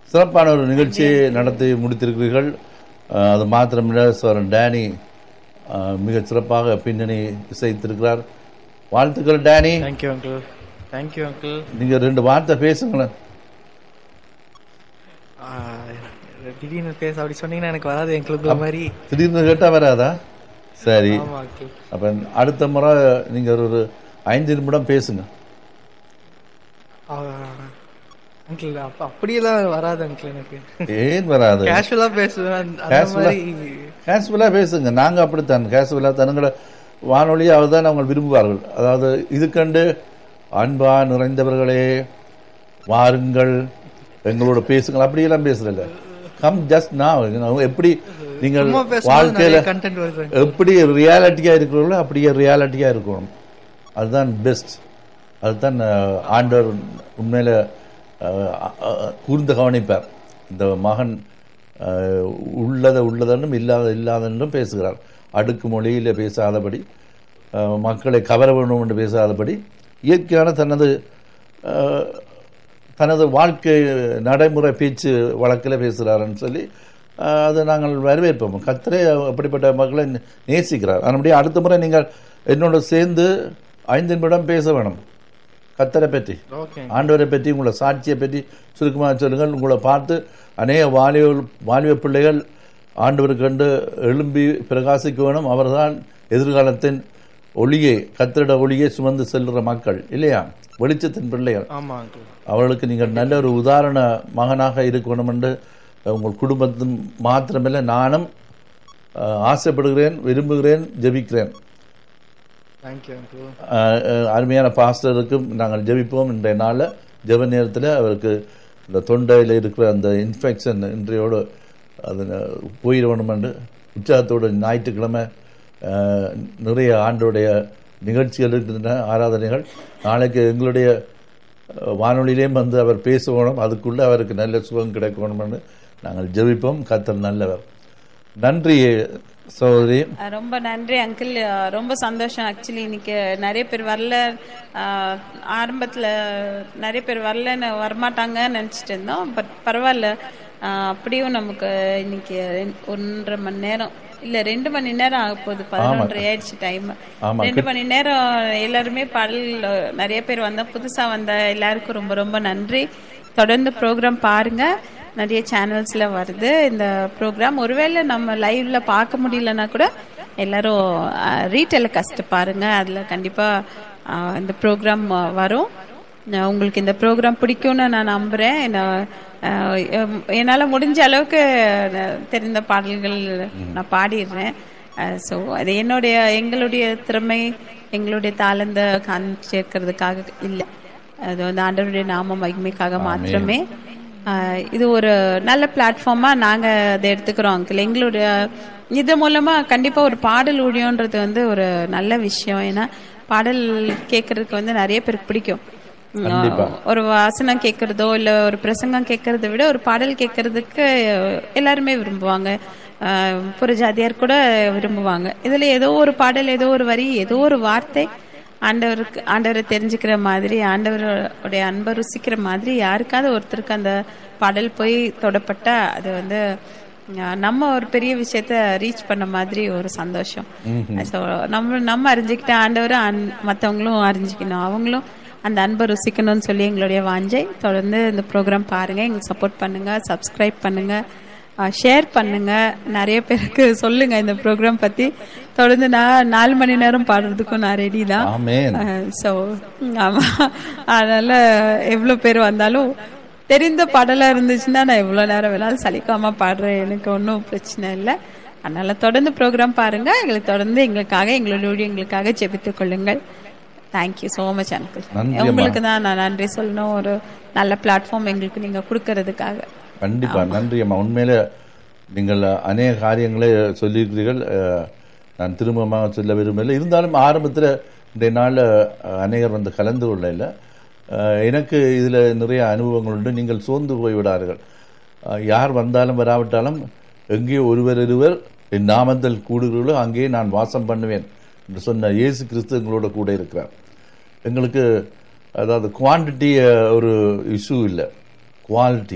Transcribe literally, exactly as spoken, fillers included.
சிறப்பான ஒரு நிகழ்ச்சியை நடத்தி முடித்திருக்கிறீர்கள். அது மாத்திரமில்லை, சோரன் டேனி மிக சிறப்பாக பின்னணி இசைத்திருக்கிறார். வாழ்த்துக்கள் Danny. Thank you uncle. Thank you uncle. நீங்க ரெண்டு வார்த்தை பேசுங்களேன். திடீர்னு பேச அப்படி சொன்னீங்கன்னா எனக்கு வராது. எங்களுக்கு மாதிரி திடீர்னு கேட்டா வராதா? சரி, அப்ப அடுத்த முறை நீங்க ஒரு ஐந்து நிமிடம் பேசுங்க. அங்கிள் அப்படியெல்லாம் வராது அங்கிள். எனக்கு ஏன் வராது? கேஷுவலா பேசுவேன். கேஷுவலா பேசுங்க. நாங்க அப்படித்தான் கேஷுவலா தனங்களை வானொலியை அவர்தான் அவங்க விரும்புவார்கள். அதாவது இது கண்டு அன்பா நிறைந்தவர்களே வாருங்கள் எங்களோட பேசுங்கள் அப்படியெல்லாம் பேசுறல. கம் ஜஸ்ட் நான் எப்படி நீங்கள் வாழ்க்கையில எப்படி ரியாலிட்டியா இருக்கிறீங்களோ அப்படியே ரியாலிட்டியா இருக்கணும். அதுதான் பெஸ்ட். அதுதான் ஆண்டவர் உண்மையில கூர்ந்து கவனிப்பார். இந்த மகன் உள்ளதை உள்ளதென்றும் இல்லாத இல்லாதென்றும் பேசுகிறார். அடுக்கு மொழியில பேசாதபடி, மக்களை கவர வேண்டும் என்று பேசாதபடி இயற்கையான தனது தனது வாழ்க்கை நடைமுறை பேச்சு வழக்கில் பேசுகிறாருன்னு சொல்லி அதை நாங்கள் வரவேற்போம். கர்த்தரே அப்படிப்பட்ட மக்களை நேசிக்கிறார். அதனுடைய அடுத்த முறை நீங்கள் என்னோட சேர்ந்து ஐந்து நிமிடம் பேச வேணும். கர்த்தரை பற்றி, ஆண்டவரை பற்றி, உங்களை சாட்சியை பற்றி சுருக்கமாக சொல்லுங்கள். உங்களை பார்த்து அநேக வாலிப வாலிப பிள்ளைகள் ஆண்டவருக்கு கண்டு எழும்பி பிரகாசிக்க வேணும். அவர்தான் எதிர்காலத்தின் ஒளியை, கர்த்தரோட ஒளியை சுமந்து செல்கிற மக்கள் இல்லையா, வெளிச்சத்தின் பிள்ளைகள். அவர்களுக்கு நீங்கள் நல்ல ஒரு உதாரண மகனாக இருக்கணும் என்று உங்கள் குடும்பத்தின் மாத்திரமில்லை நானும் ஆசைப்படுகிறேன், விரும்புகிறேன், ஜெபிக்கிறேன். அருமையான பாஸ்டருக்கும் நாங்கள் ஜெபிப்போம். இன்றைய நாளில் ஜெப நேரத்தில் அவருக்கு இந்த தொண்டையில் இருக்கிற அந்த இன்ஃபெக்ஷன் இன்றையோடு அது போயிடணும் என்று உற்சாகத்தோடு ஞாயிற்றுக்கிழமை நிறைய ஆண்டோடைய நிகழ்ச்சிகள் இருக்கின்றன, ஆராதனைகள். நாளைக்கு எங்களுடைய வானொலியிலேயும் வந்து அவர் பேசணும். அதுக்குள்ளே அவருக்கு நல்ல சுகம் கிடைக்கணும் என்று நாங்கள் ஜெபிப்போம். கர்த்தர் நல்லவர். நன்றி சகோதரி. ரொம்ப நன்றி அங்கிள். ரொம்ப சந்தோஷம். ஆக்சுவலி இன்னைக்கு நிறைய பேர் வரல, ஆரம்பத்தில் நிறைய பேர் வரலன்னு வரமாட்டாங்கன்னு நினச்சிட்டு இருந்தோம். பட் பரவாயில்ல, அப்படியும் நமக்கு இன்னைக்கு ஒன்றரை மணி நேரம் இல்ல ரெண்டு மணி நேரம் ஆக போகுது. பதினொன்றரை ஆயிடுச்சு டைம். ரெண்டு மணி நேரம் எல்லாருமே பாடல் நிறைய பேர் வந்தா, புதுசா வந்த எல்லாருக்கும் ரொம்ப ரொம்ப நன்றி. தொடர்ந்து ப்ரோக்ராம் பாருங்க. நிறைய சேனல்ஸ்ல வருது இந்த ப்ரோக்ராம். ஒருவேளை நம்ம லைவ்ல பார்க்க முடியலன்னா கூட எல்லாரும் ரீடெலிகாஸ்ட் பாருங்க. அதுல கண்டிப்பா இந்த ப்ரோக்ராம் வரும். உங்களுக்கு இந்த ப்ரோக்ராம் பிடிக்கும்னு நான் நம்புறேன். என்னால முடிஞ்ச அளவுக்கு தெரிந்த பாடல்கள் நான் பாடிடுறேன். ஸோ அது என்னுடைய எங்களுடைய திறமை, எங்களுடைய தாளந்த சேர்க்கறதுக்காக இல்லை, அது வந்து ஆண்டவருடைய நாம மகிமைக்காக மாத்திரமே. இது ஒரு நல்ல பிளாட்ஃபார்மா நாங்க அதை எடுத்துக்கிறோம் அங்கிள். எங்களுடைய இது மூலமா கண்டிப்பா ஒரு பாடல் ஊழியன்றது வந்து ஒரு நல்ல விஷயம். ஏன்னா பாடல் கேட்கறதுக்கு வந்து நிறைய பேருக்கு பிடிக்கும். ஒரு வாசனம் கேட்கறதோ இல்ல ஒரு பிரசங்கம் கேட்கறத விட ஒரு பாடல் கேட்கறதுக்கு எல்லாருமே விரும்புவாங்க. புறஜாதியார் கூட விரும்புவாங்க. இதுல ஏதோ ஒரு பாடல், ஏதோ ஒரு வரி, ஏதோ ஒரு வார்த்தை ஆண்டவருக்கு ஆண்டவரை தெரிஞ்சுக்கிற மாதிரி, ஆண்டவருடைய அன்பை ருசிக்கிற மாதிரி யாருக்காவது ஒருத்தருக்கு அந்த பாடல் போய் தொடப்பட்டா அது வந்து நம்ம ஒரு பெரிய விஷயத்த ரீச் பண்ண மாதிரி ஒரு சந்தோஷம். ஸோ நம்ம நம்ம அறிஞ்சுக்கிட்ட ஆண்டவரும் மற்றவங்களும் அறிஞ்சிக்கணும், அவங்களும் அந்த அன்பை ருசிக்கணும்னு சொல்லி எங்களுடைய வாஞ்சை. தொடர்ந்து இந்த ப்ரோக்ராம் பாருங்க, எங்களுக்கு சப்போர்ட் பண்ணுங்க, சப்ஸ்கிரைப் பண்ணுங்க, ஷேர் பண்ணுங்க, நிறைய பேருக்கு சொல்லுங்க இந்த ப்ரோக்ராம் பத்தி. தொடர்ந்து நான் நாலு மணி நேரம் பாடுறதுக்கும் நான் ரெடி தான். ஸோ ஆமா, அதனால எவ்வளவு பேர் வந்தாலும் தெரிந்த பாடலா இருந்துச்சுன்னா நான் எவ்வளவு நேரம் வேணாலும் சலிக்காம பாடுறேன், எனக்கு ஒன்றும் பிரச்சனை இல்லை. அதனால தொடர்ந்து ப்ரோக்ராம் பாருங்க. எங்களுக்கு தொடர்ந்து எங்களுக்காக எங்களுடைய எங்களுக்காக ஜெபித்துக் கொள்ளுங்கள். Thank you so much uncle. உங்களுக்கு தான் நான் நன்றி சொல்லணும், ஒரு நல்ல பிளாட்ஃபார்ம் எங்களுக்கு நீங்க கொடுக்கறதுக்காக. கண்டிப்பா நன்றி அம்மா. உண்மையில நீங்கள் அநேக காரியங்களை சொல்லியிருக்கிறீர்கள், நான் திரும்பமாக சொல்ல விரும்பவில்லை. இருந்தாலும் ஆரம்பத்தில் இன்றைய நாளில் அநேகர் வந்து கலந்து கொள்ள இல்லை. எனக்கு இதில் நிறைய அனுபவங்கள் உண்டு. நீங்கள் சோர்ந்து போய்விடார்கள். யார் வந்தாலும் வராவிட்டாலும் எங்கே ஒருவர் இருவர் என் நாமத்தில் கூடுகிறீர்களோ அங்கேயே நான் வாசம் பண்ணுவேன் என்று சொன்ன இயேசு கிறிஸ்து எங்களோட கூட இருக்கிறார். எங்களுக்கு அதாவது குவான்டிட்டி ஒரு இஷ்யூ இல்லை, குவாலிட்டி